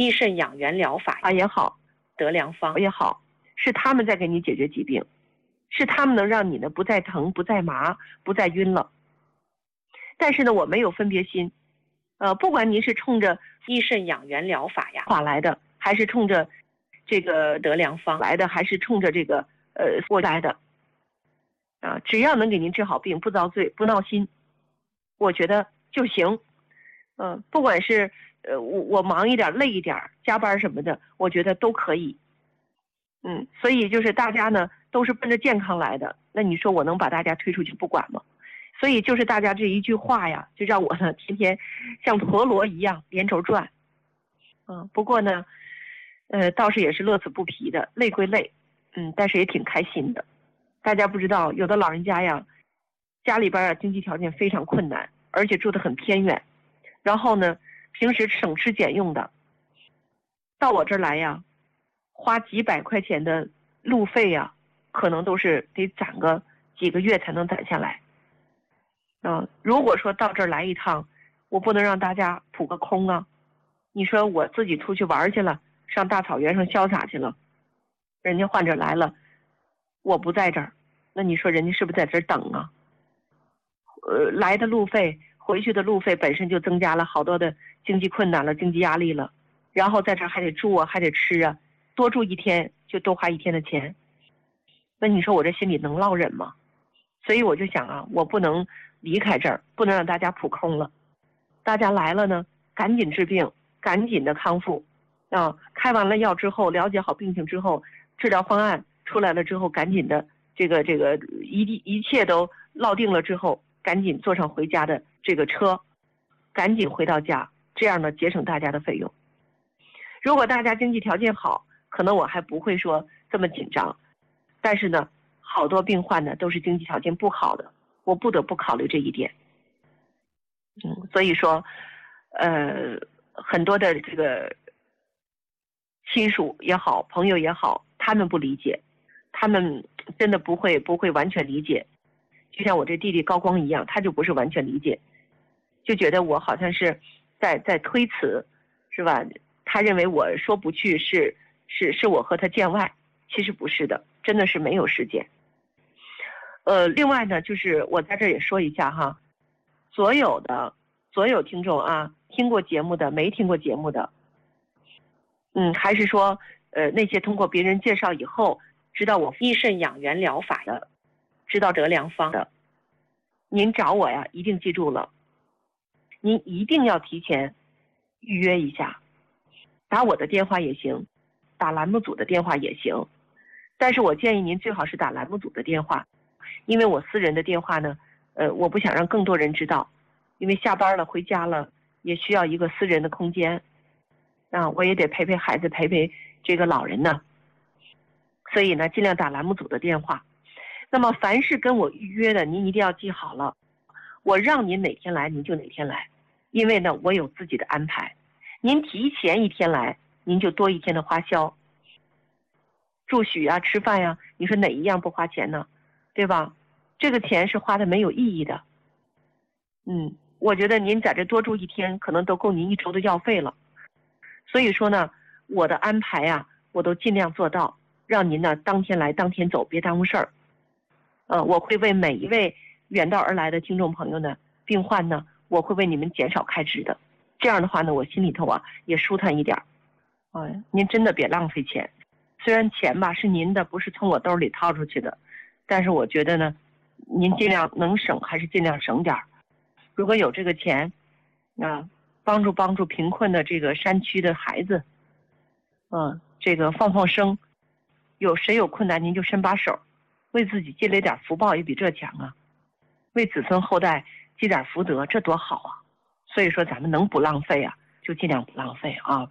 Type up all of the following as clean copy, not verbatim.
益肾养元疗法啊也好， 得良方也好，是他们在给你解决疾病，是他们能让你呢不再疼、不再麻、不再晕了。但是呢，我没有分别心，不管您是冲着益肾养元疗法来的，还是冲着这个得良方来的，还是冲着这个过来的，只要能给您治好病，不遭罪、不闹心，我觉得就行。不管是我忙一点、累一点、加班什么的，我觉得都可以。所以就是大家呢都是奔着健康来的，那你说我能把大家推出去不管吗？所以就是大家这一句话呀，就让我呢天天像陀螺一样连轴转。不过呢，倒是也是乐此不疲的，累归累，但是也挺开心的。大家不知道，有的老人家呀，家里边经济条件非常困难，而且住得很偏远，然后呢，平时省吃俭用的，到我这儿来呀，花几百块钱的路费呀，可能都是得攒个几个月才能攒下来。如果说到这儿来一趟，我不能让大家扑个空啊！你说我自己出去玩去了，上大草原上潇洒去了，人家患者来了，我不在这儿，那你说人家是不是在这儿等啊？来的路费，回去的路费本身就增加了好多的经济困难了，经济压力了，然后在这儿还得住啊，还得吃啊，多住一天就多花一天的钱，那你说我这心里能落忍吗？所以我就想啊，我不能离开这儿，不能让大家扑空了。大家来了呢，赶紧治病，赶紧的康复开完了药之后，了解好病情之后，治疗方案出来了之后，赶紧的这个一切都落定了之后，赶紧坐上回家的这个车，赶紧回到家，这样呢节省大家的费用。如果大家经济条件好，可能我还不会说这么紧张，但是呢好多病患呢都是经济条件不好的，我不得不考虑这一点。所以说很多的这个亲属也好，朋友也好，他们不理解，他们真的不会完全理解。就像我这弟弟高光一样，他就不是完全理解，就觉得我好像是在推辞，是吧？他认为我说不去是我和他见外，其实不是的，真的是没有时间。另外呢，就是我在这也说一下哈，所有听众啊，听过节目的，没听过节目的，还是说那些通过别人介绍以后知道我益肾养元疗法的，知道得良方的，您找我呀，一定记住了，您一定要提前预约一下，打我的电话也行，打栏目组的电话也行，但是我建议您最好是打栏目组的电话，因为我私人的电话呢，我不想让更多人知道，因为下班了回家了也需要一个私人的空间我也得陪陪孩子，陪陪这个老人呢，所以呢尽量打栏目组的电话。那么凡是跟我预约的，您一定要记好了，我让您哪天来您就哪天来，因为呢我有自己的安排，您提前一天来您就多一天的花销，住宿啊吃饭呀，你说哪一样不花钱呢？对吧？这个钱是花的没有意义的。我觉得您在这多住一天可能都够您1周的药费了。所以说呢，我的安排啊我都尽量做到，让您呢当天来当天走，别耽误事儿。我会为每一位远道而来的听众朋友呢，病患呢，我会为你们减少开支的。这样的话呢，我心里头啊也舒坦一点。您真的别浪费钱，虽然钱吧是您的，不是从我兜里掏出去的，但是我觉得呢，您尽量能省还是尽量省点儿。如果有这个钱帮助贫困的这个山区的孩子，这个放生，有谁有困难您就伸把手，为自己积累点福报也比这强啊，为子孙后代积点福德，这多好啊！所以说咱们能不浪费啊，就尽量不浪费啊。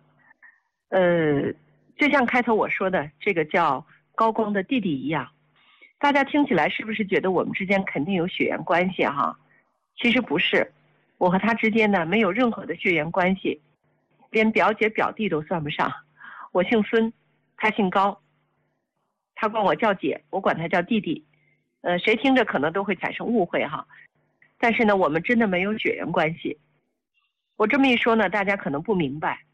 就像开头我说的这个叫高光的弟弟一样，大家听起来是不是觉得我们之间肯定有血缘关系哈？其实不是，我和他之间呢没有任何的血缘关系，连表姐表弟都算不上。我姓孙，他姓高，他管我叫姐，我管他叫弟弟。谁听着可能都会产生误会哈，但是呢我们真的没有血缘关系。我这么一说呢，大家可能不明白，